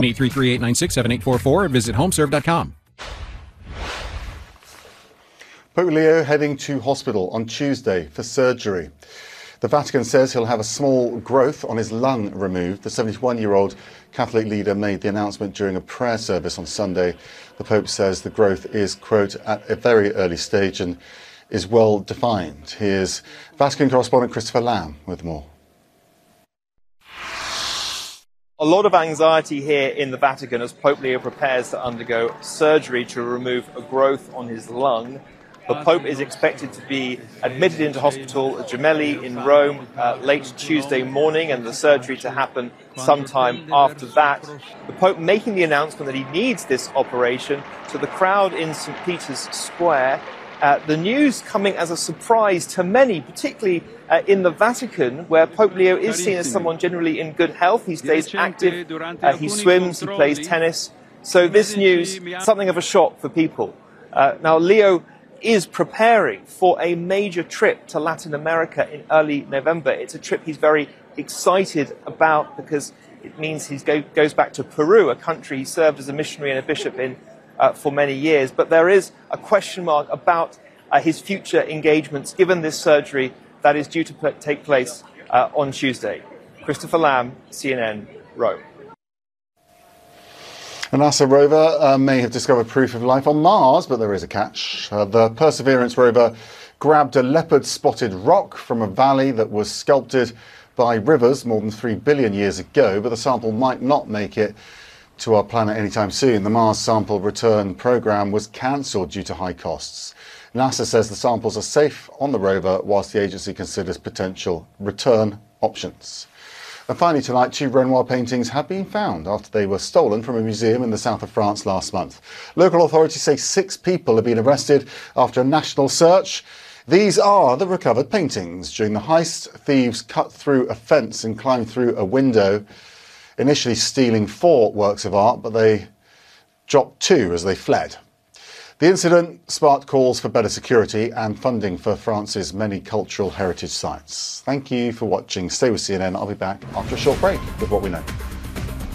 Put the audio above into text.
833-896-7844 or visit homeserve.com. Pope Leo heading to hospital on Tuesday for surgery. The Vatican says he'll have a small growth on his lung removed. The 71-year-old Catholic leader made the announcement during a prayer service on Sunday. The Pope says the growth is, quote, at a very early stage and is well defined. Here's Vatican correspondent Christopher Lamb with more. A lot of anxiety here in the Vatican as Pope Leo prepares to undergo surgery to remove a growth on his lung. The Pope is expected to be admitted into hospital at Gemelli in Rome late Tuesday morning, and the surgery to happen sometime after that. The Pope making the announcement that he needs this operation to the crowd in St. Peter's Square. The news coming as a surprise to many, particularly in the Vatican, where Pope Leo is seen as someone generally in good health. He stays active, he swims, he plays tennis. So this news, something of a shock for people. Now, Leo is preparing for a major trip to Latin America in early November. It's a trip he's very excited about because it means he goes back to Peru, a country he served as a missionary and a bishop in for many years. But there is a question mark about his future engagements given this surgery that is due to take place on Tuesday. Christopher Lamb, CNN, Rome. A NASA rover may have discovered proof of life on Mars, but there is a catch. The Perseverance rover grabbed a leopard-spotted rock from a valley that was sculpted by rivers more than 3 billion years ago, but the sample might not make it to our planet anytime soon. The Mars sample return program was cancelled due to high costs. NASA says the samples are safe on the rover whilst the agency considers potential return options. And finally tonight, 2 Renoir paintings have been found after they were stolen from a museum in the south of France last month. Local authorities say 6 people have been arrested after a national search. These are the recovered paintings. During the heist, thieves cut through a fence and climbed through a window, initially stealing 4 works of art, but they dropped 2 as they fled. The incident sparked calls for better security and funding for France's many cultural heritage sites. Thank you for watching. Stay with CNN. I'll be back after a short break with what we know.